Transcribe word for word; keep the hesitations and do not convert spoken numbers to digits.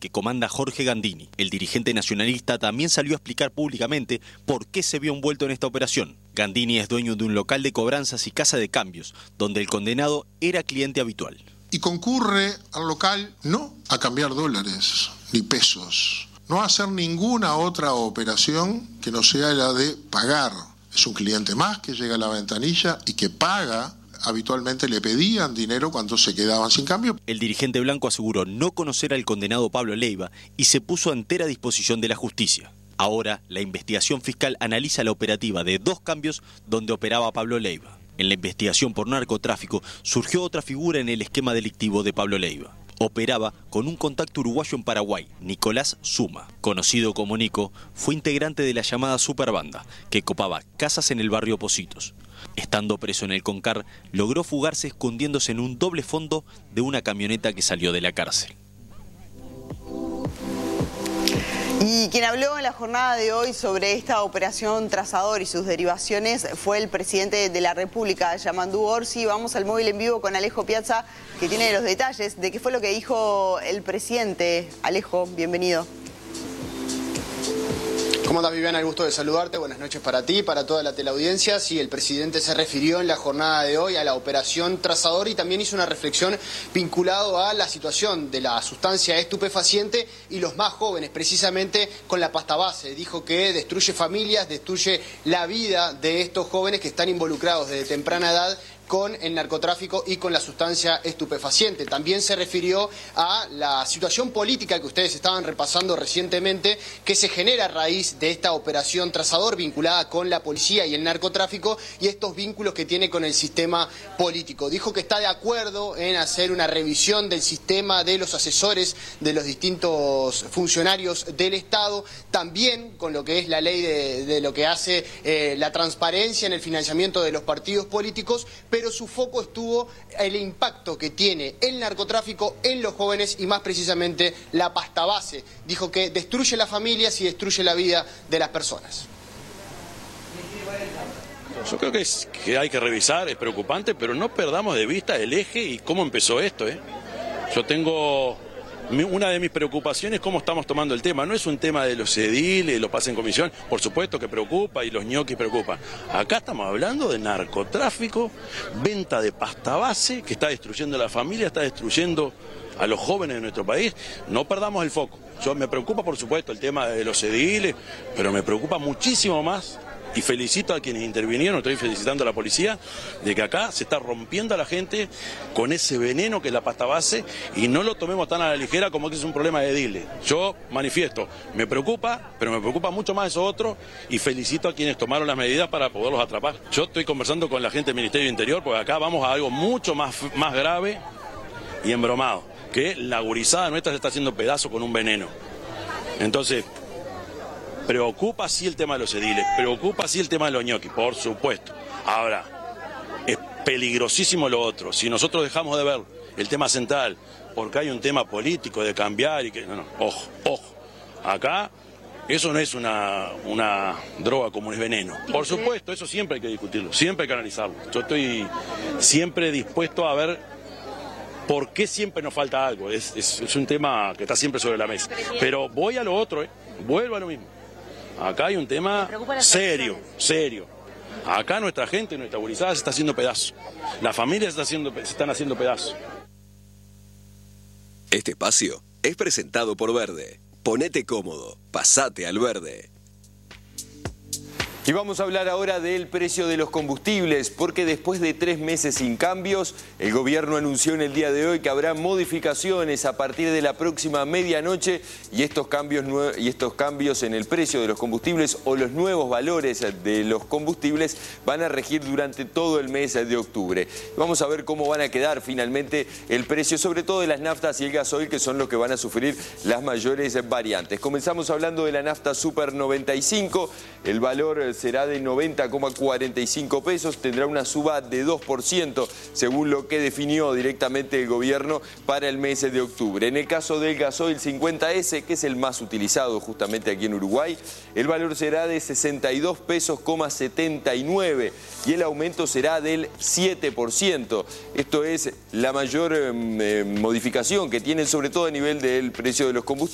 que comanda Jorge Gandini. El dirigente nacionalista también salió a explicar públicamente por qué se vio envuelto en esta operación. Gandini es dueño de un local de cobranzas y casa de cambios, donde el condenado era cliente habitual. Y concurre al local no a cambiar dólares ni pesos, no a hacer ninguna otra operación que no sea la de pagar. Es un cliente más que llega a la ventanilla y que paga. Habitualmente le pedían dinero cuando se quedaban sin cambio. El dirigente blanco aseguró no conocer al condenado Pablo Leiva y se puso a entera disposición de la justicia. Ahora, la investigación fiscal analiza la operativa de dos cambios donde operaba Pablo Leiva. En la investigación por narcotráfico surgió otra figura en el esquema delictivo de Pablo Leiva. Operaba con un contacto uruguayo en Paraguay, Nicolás Suma. Conocido como Nico, fue integrante de la llamada Superbanda, que copaba casas en el barrio Pocitos. Estando preso en el Concar, logró fugarse escondiéndose en un doble fondo de una camioneta que salió de la cárcel. Y quien habló en la jornada de hoy sobre esta operación Trazador y sus derivaciones fue el presidente de la República, Yamandú Orsi. Vamos al móvil en vivo con Alejo Piazza, que tiene los detalles de qué fue lo que dijo el presidente. Alejo, bienvenido. ¿Cómo andas, Viviana? El gusto de saludarte. Buenas noches para ti, para toda la teleaudiencia. Sí, el presidente se refirió en la jornada de hoy a la operación Trazador y también hizo una reflexión vinculado a la situación de la sustancia estupefaciente y los más jóvenes, precisamente con la pasta base. Dijo que destruye familias, destruye la vida de estos jóvenes que están involucrados desde temprana edad con el narcotráfico y con la sustancia estupefaciente. También se refirió a la situación política que ustedes estaban repasando recientemente, que se genera a raíz de esta operación Trazador vinculada con la policía y el narcotráfico y estos vínculos que tiene con el sistema político. Dijo que está de acuerdo en hacer una revisión del sistema de los asesores de los distintos funcionarios del Estado, también con lo que es la ley de, de lo que hace eh, la transparencia en el financiamiento de los partidos políticos, pero su foco estuvo en el impacto que tiene el narcotráfico en los jóvenes y más precisamente la pasta base. Dijo que destruye las familias y destruye la vida de las personas. Yo creo que, es, que hay que revisar, es preocupante, pero no perdamos de vista el eje y cómo empezó esto, ¿eh? Yo tengo... Una de mis preocupaciones es cómo estamos tomando el tema. No es un tema de los ediles, los pases en comisión, por supuesto que preocupa y los ñoquis preocupan. Acá estamos hablando de narcotráfico, venta de pasta base, que está destruyendo a la familia, está destruyendo a los jóvenes de nuestro país. No perdamos el foco. Yo me preocupa, por supuesto, el tema de los ediles, pero me preocupa muchísimo más. Y felicito a quienes intervinieron, estoy felicitando a la policía, de que acá se está rompiendo a la gente con ese veneno que es la pasta base y no lo tomemos tan a la ligera como que es un problema de edile. Yo manifiesto, me preocupa, pero me preocupa mucho más eso otro y felicito a quienes tomaron las medidas para poderlos atrapar. Yo estoy conversando con la gente del Ministerio del Interior porque acá vamos a algo mucho más, más grave y embromado, que la gurizada nuestra se está haciendo pedazo con un veneno. Entonces... preocupa sí el tema de los ediles, preocupa sí el tema de los ñoquis, por supuesto. Ahora, es peligrosísimo lo otro. Si nosotros dejamos de ver el tema central, porque hay un tema político de cambiar y que... No, no, ojo, ojo. Acá, eso no es una, una droga como es veneno. Por supuesto, eso siempre hay que discutirlo, siempre hay que analizarlo. Yo estoy siempre dispuesto a ver por qué siempre nos falta algo. Es, es, es un tema que está siempre sobre la mesa. Pero voy a lo otro, ¿eh? Vuelvo a lo mismo. Acá hay un tema serio, serio. Acá nuestra gente, nuestra gurizada se está haciendo pedazos. Las familias se, está haciendo, se están haciendo pedazos. Este espacio es presentado por Verde. Ponete cómodo, pasate al Verde. Y vamos a hablar ahora del precio de los combustibles, porque después de tres meses sin cambios, el gobierno anunció en el día de hoy que habrá modificaciones a partir de la próxima medianoche y estos cambios, y estos cambios en el precio de los combustibles o los nuevos valores de los combustibles van a regir durante todo el mes de octubre. Vamos a ver cómo van a quedar finalmente el precio, sobre todo de las naftas y el gasoil, que son los que van a sufrir las mayores variantes. Comenzamos hablando de la nafta Super noventa y cinco, el valor será de noventa coma cuarenta y cinco pesos, tendrá una suba de dos por ciento según lo que definió directamente el gobierno para el mes de octubre. En el caso del gasoil cincuenta ese, que es el más utilizado justamente aquí en Uruguay, el valor será de sesenta y dos pesos coma setenta y nueve y el aumento será del siete por ciento. Esto es la mayor eh, modificación que tienen, sobre todo a nivel del precio de los combustibles.